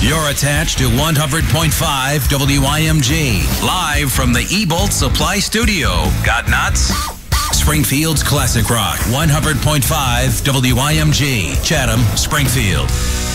You're attached to 100.5 WIMG. Live from the E-Bolt Supply Studio. Got nuts? Springfield's Classic Rock. 100.5 WIMG. Chatham, Springfield.